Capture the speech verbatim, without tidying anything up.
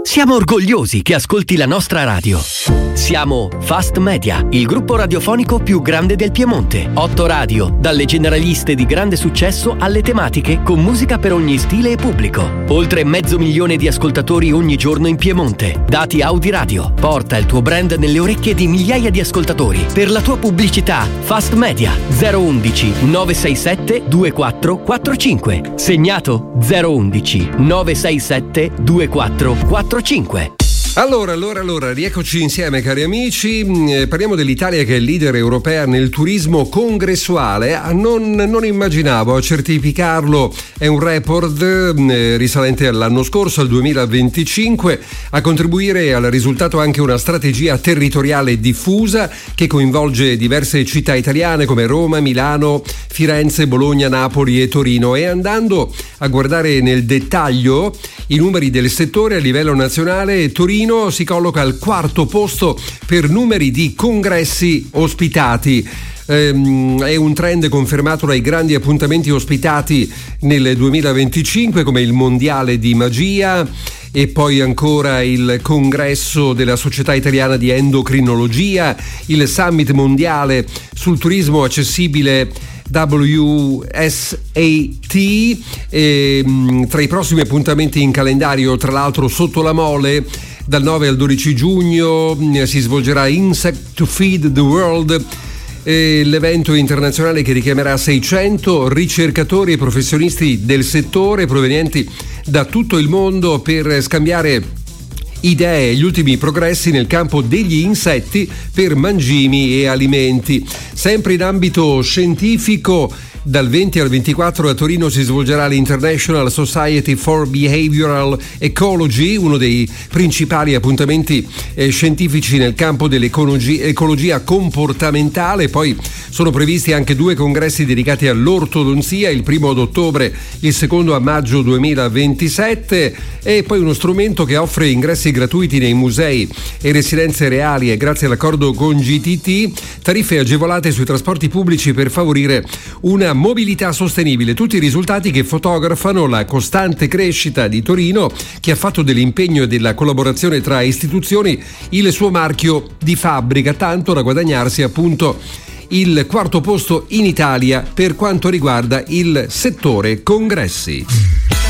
Siamo orgogliosi che ascolti la nostra radio. Siamo Fast Media, il gruppo radiofonico più grande del Piemonte. Otto radio, dalle generaliste di grande successo alle tematiche con musica per ogni stile e pubblico. Oltre mezzo milione di ascoltatori ogni giorno in Piemonte. Dati Audi Radio. Porta il tuo brand nelle orecchie di migliaia di ascoltatori. Per la tua pubblicità, Fast Media zero undici nove sei sette due quattro quattro cinque. Segnato zero undici nove sei sette due quattro quattro cinque. Allora, allora, allora, rieccoci insieme cari amici, eh, parliamo dell'Italia che è leader europea nel turismo congressuale. Ah, non, non immaginavo, a certificarlo è un report eh, risalente all'anno scorso, al duemilaventicinque, a contribuire al risultato anche una strategia territoriale diffusa che coinvolge diverse città italiane come Roma, Milano, Firenze, Bologna, Napoli e Torino. E andando a guardare nel dettaglio i numeri del settore a livello nazionale, Torino si colloca al quarto posto per numeri di congressi ospitati. Ehm, è un trend confermato dai grandi appuntamenti ospitati nel duemilaventicinque come il Mondiale di Magia e poi ancora il congresso della Società Italiana di Endocrinologia, il Summit Mondiale sul Turismo Accessibile W S A T. E, tra i prossimi appuntamenti in calendario, tra l'altro sotto la mole, dal nove al dodici giugno si svolgerà Insect to Feed the World, eh, l'evento internazionale che richiamerà seicento ricercatori e professionisti del settore provenienti da tutto il mondo per scambiare idee e gli ultimi progressi nel campo degli insetti per mangimi e alimenti. Sempre in ambito scientifico, dal venti al ventiquattro a Torino si svolgerà l'International Society for Behavioral Ecology, uno dei principali appuntamenti eh, scientifici nel campo dell'ecologia comportamentale. Poi sono previsti anche due congressi dedicati all'ortodonzia, il primo ad ottobre, il secondo a maggio duemilaventisette, e poi uno strumento che offre ingressi gratuiti nei musei e residenze reali e, grazie all'accordo con G T T, tariffe agevolate sui trasporti pubblici per favorire una mobilità sostenibile. Tutti i risultati che fotografano la costante crescita di Torino, che ha fatto dell'impegno e della collaborazione tra istituzioni il suo marchio di fabbrica, tanto da guadagnarsi appunto il quarto posto in Italia per quanto riguarda il settore congressi.